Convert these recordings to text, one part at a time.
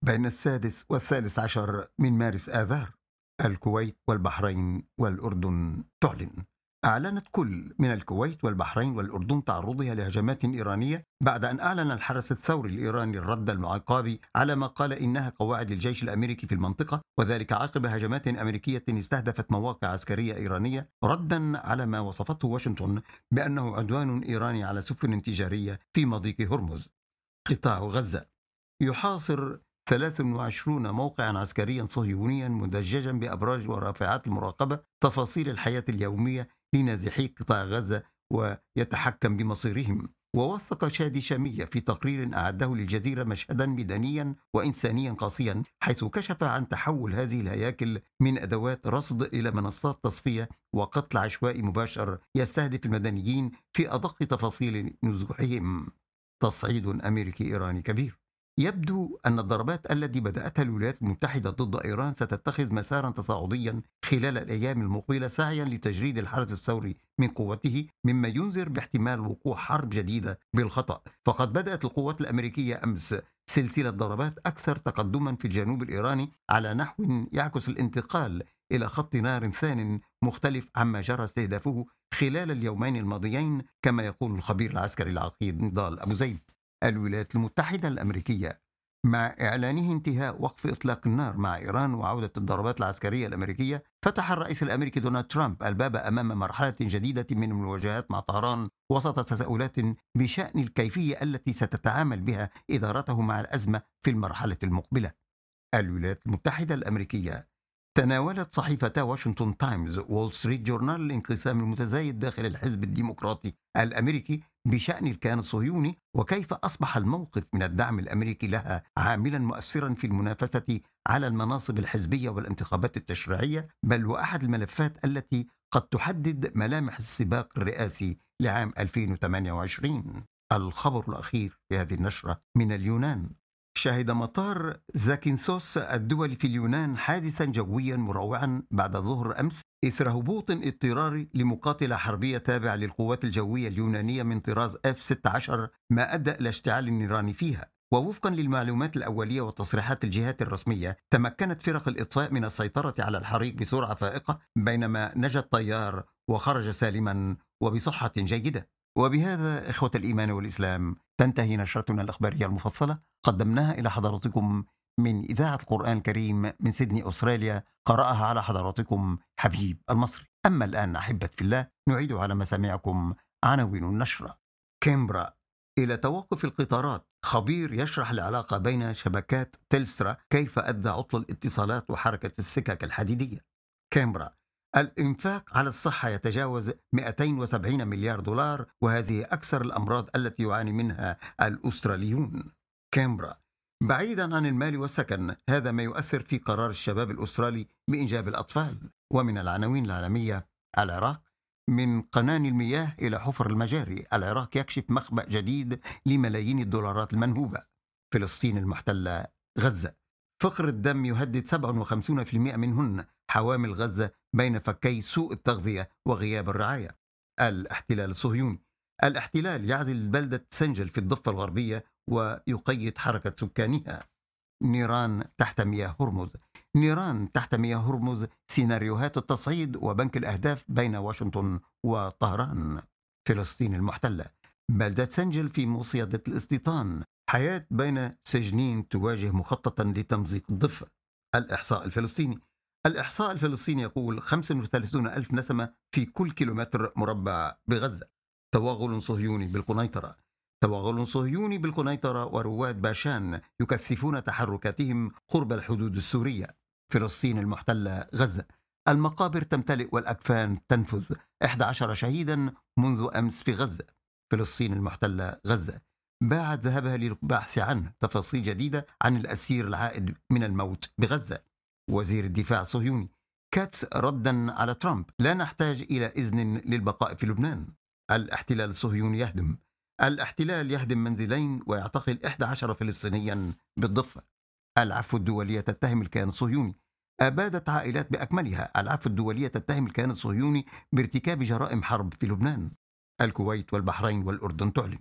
بين السادس والثالث عشر من مارس آذار. الكويت والبحرين والأردن تعلن. أعلنت كل من الكويت والبحرين والأردن تعرضها لهجمات إيرانية بعد أن أعلن الحرس الثوري الإيراني الرد العقابي على ما قال إنها قواعد الجيش الأمريكي في المنطقة، وذلك عقب هجمات أمريكية استهدفت مواقع عسكرية إيرانية ردا على ما وصفته واشنطن بأنه عدوان إيراني على سفن تجارية في مضيق هرمز. قطاع غزة يحاصر 23 موقعا عسكريا صهيونيا مدججا بأبراج ورافعات المراقبة تفاصيل الحياة اليومية لنازحي قطاع غزة ويتحكم بمصيرهم. ووثق شادي شامية في تقرير أعده للجزيرة مشهدا ميدانيا وإنسانيا قاسيا، حيث كشف عن تحول هذه الهياكل من أدوات رصد إلى منصات تصفية وقتل عشوائي مباشر يستهدف المدنيين في أدق تفاصيل نزوحهم. تصعيد أمريكي إيراني كبير. يبدو أن الضربات التي بدأتها الولايات المتحدة ضد إيران ستتخذ مسارا تصاعديا خلال الأيام المقبلة، سعيا لتجريد الحرس الثوري من قوته، مما ينذر باحتمال وقوع حرب جديدة بالخطأ. فقد بدأت القوات الأمريكية أمس سلسلة ضربات أكثر تقدما في الجنوب الإيراني على نحو يعكس الانتقال إلى خط نار ثان مختلف عما جرى استهدافه خلال اليومين الماضيين، كما يقول الخبير العسكري العقيد نضال أبو زيد. الولايات المتحدة الأمريكية مع إعلانه انتهاء وقف إطلاق النار مع إيران وعودة الضربات العسكرية الأمريكية، فتح الرئيس الأمريكي دونالد ترامب الباب أمام مرحلة جديدة من المواجهات مع طهران، وسط تساؤلات بشأن الكيفية التي ستتعامل بها إدارته مع الأزمة في المرحلة المقبلة. الولايات المتحدة الأمريكية تناولت صحيفتا واشنطن تايمز وول ستريت جورنال الانقسام المتزايد داخل الحزب الديمقراطي الأمريكي بشأن الكيان الصهيوني، وكيف أصبح الموقف من الدعم الأمريكي لها عاملا مؤثرا في المنافسة على المناصب الحزبية والانتخابات التشريعية، بل وأحد الملفات التي قد تحدد ملامح السباق الرئاسي لعام 2028. الخبر الأخير في هذه النشرة من اليونان. شهد مطار زاكينثوس الدولي في اليونان حادثا جويا مروعا بعد ظهر أمس إثر هبوط اضطراري لمقاتلة حربية تابعة للقوات الجوية اليونانية من طراز F-16، ما أدى إلى اشتعال النيران فيها. ووفقا للمعلومات الأولية وتصريحات الجهات الرسمية، تمكنت فرق الإطفاء من السيطرة على الحريق بسرعة فائقة، بينما نجا الطيار وخرج سالما وبصحة جيدة. وبهذا إخوة الإيمان والإسلام تنتهي نشرتنا الأخبارية المفصلة، قدمناها إلى حضراتكم من إذاعة القرآن الكريم من سيدني أستراليا، قرأها على حضراتكم حبيب المصري. أما الآن أحبة في الله، نعيد على مسامعكم عناوين النشرة. كامبرا إلى توقف القطارات، خبير يشرح العلاقة بين شبكات تيلسترا كيف أدى عطل الاتصالات وحركة السكك الحديدية. كامبرا الإنفاق على الصحة يتجاوز 270 مليار دولار، وهذه أكثر الأمراض التي يعاني منها الأستراليون. كامبرا بعيدا عن المال والسكن، هذا ما يؤثر في قرار الشباب الأسترالي بإنجاب الأطفال. ومن العناوين العالمية، العراق من قنان المياه إلى حفر المجاري، العراق يكشف مخبأ جديد لملايين الدولارات المنهوبة. فلسطين المحتلة، غزة فقر الدم يهدد 57% منهن حوامل غزة بين فكي سوء التغذية وغياب الرعاية. الاحتلال الصهيوني، الاحتلال يعزل بلدة سنجل في الضفة الغربية ويقيد حركة سكانها. نيران تحت مياه هرمز، نيران تحت مياه هرمز، سيناريوهات التصعيد وبنك الأهداف بين واشنطن وطهران. فلسطين المحتلة، بلدة سنجل في مصيدة الاستيطان، حياة بين سجنين تواجه مخططا لتمزيق الضفة. الإحصاء الفلسطيني، الإحصاء الفلسطيني يقول 35 ألف نسمة في كل كيلومتر مربع بغزة. توغل صهيوني بالقنيطرة، توغل صهيوني بالقنيطرة ورواد باشان يكثفون تحركاتهم قرب الحدود السورية. فلسطين المحتلة، غزة المقابر تمتلئ والأكفان تنفذ، 11 شهيدا منذ أمس في غزة. فلسطين المحتلة، غزة باعت ذهبها للبحث عنه، تفاصيل جديدة عن الأسير العائد من الموت بغزة. وزير الدفاع الصهيوني، كاتس ردا على ترامب، لا نحتاج إلى إذن للبقاء في لبنان. الاحتلال الصهيوني يهدم، الاحتلال يهدم منزلين ويعتقل 11 فلسطينيا بالضفة. العفو الدولية تتهم الكيان الصهيوني، أبادت عائلات بأكملها، العفو الدولية تتهم الكيان الصهيوني بارتكاب جرائم حرب في لبنان. الكويت والبحرين والأردن تعلن،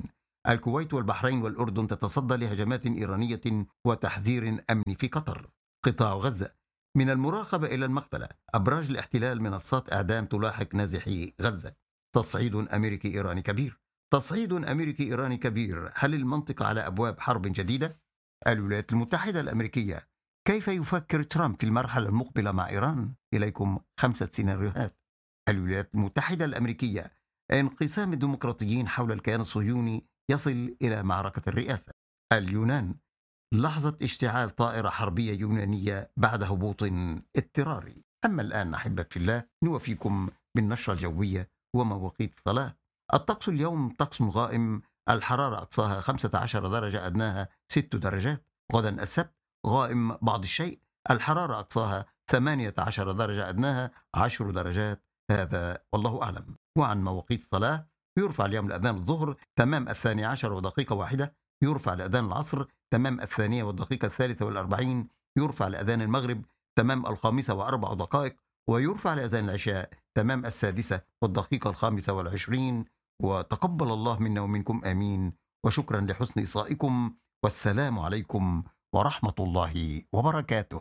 الكويت والبحرين والأردن تتصدى لهجمات إيرانية وتحذير أمني في قطر. قطاع غزة، من المراقبة إلى المقتلة، أبراج الاحتلال منصات إعدام تلاحق نازحي غزة. تصعيد أمريكي إيراني كبير. تصعيد أمريكي إيراني كبير. هل المنطقة على أبواب حرب جديدة؟ الولايات المتحدة الأمريكية، كيف يفكر ترامب في المرحلة المقبلة مع إيران؟ إليكم 5 سيناريوهات. الولايات المتحدة الأمريكية، انقسام الديمقراطيين حول الكيان الصهيوني يصل إلى معركة الرئاسة. اليونان، لحظة اشتعال طائرة حربية يونانية بعد هبوط اضطراري. أما الآن أحبة في الله، نوفيكم بالنشرة الجوية ومواقيت الصلاة. الطقس اليوم طقس غائم، الحرارة أقصاها 15 درجة، أدناها 6 درجات. غدا السبت غائم بعض الشيء، الحرارة أقصاها 18 درجة، أدناها 10 درجات. هذا والله أعلم. وعن مواقيت الصلاة، يرفع اليوم الأذان الظهر تمام 12 ودقيقة واحدة، يرفع الأذان العصر تمام 2 والدقيقة 43، يرفع الأذان المغرب تمام 5 و4 دقائق، ويرفع الأذان العشاء تمام 6 والدقيقة 25. وتقبل الله منا ومنكم آمين، وشكرا لحسن إصغائكم، والسلام عليكم ورحمة الله وبركاته.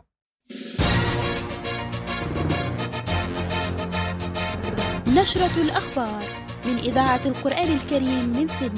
نشرة الأخبار من إذاعة القرآن الكريم من سيدني.